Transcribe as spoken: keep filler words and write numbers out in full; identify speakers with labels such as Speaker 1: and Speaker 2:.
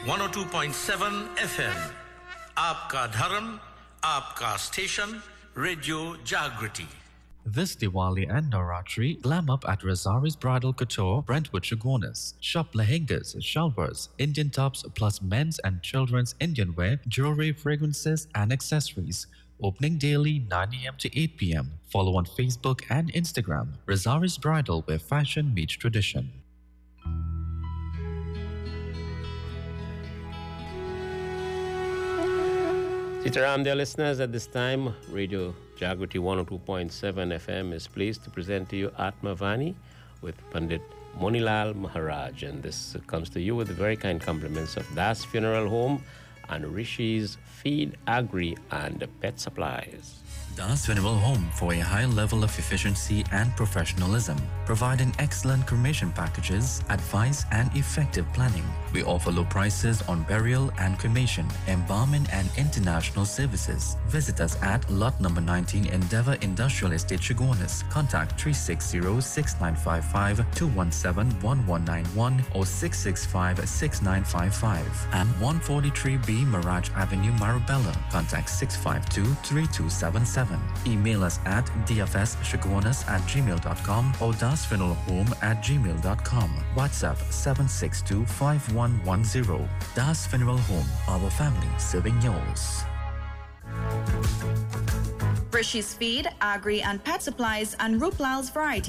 Speaker 1: one oh two point seven F M. आपका धर्म, आपका station, Radio Jagriti.
Speaker 2: This Diwali and Navratri, glam up at Razari's Bridal Couture, Brentwood, Chaguanas. Shop lehengas, shalwars, Indian tops, plus men's and children's Indian wear, jewelry, fragrances, and accessories. Opening daily nine a m to eight p m. Follow on Facebook and Instagram. Razari's Bridal, where fashion meets tradition.
Speaker 3: Sitaram, dear listeners, at this time, Radio Jagriti one oh two point seven F M is pleased to present to you Atma Vani with Pandit Monilal Maharaj. And this comes to you with the very kind compliments of Das Funeral Home and Rishi's Feed, Agri and Pet Supplies.
Speaker 2: Das Funeral Home for a high level of efficiency and professionalism, providing excellent cremation packages, advice and effective planning. We offer low prices on burial and cremation, embalming and international services. Visit us at lot number nineteen Endeavour Industrial Estate, Chaguanas. Contact three six zero, six nine five five, two one seven, one one nine one or six six five, six nine five five. And one forty-three B Mirage Avenue, Marabella. Contact six five two, three two seven seven. Email us at d f s chaguanas at gmail dot com or dasfuneralhome at gmail dot com. WhatsApp seven six two, five one one zero. Das Funeral Home, our family serving yours.
Speaker 4: Rishi's Feed, Agri and Pet Supplies and Ruplal's Variety